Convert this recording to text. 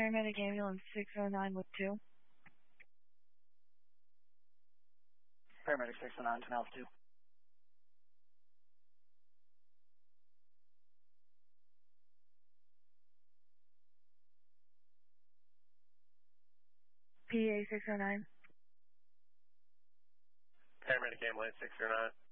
Paramedic ambulance 609 with 2. Paramedic 609, 10 Alpha 2. PA 609. Paramedic ambulance 609.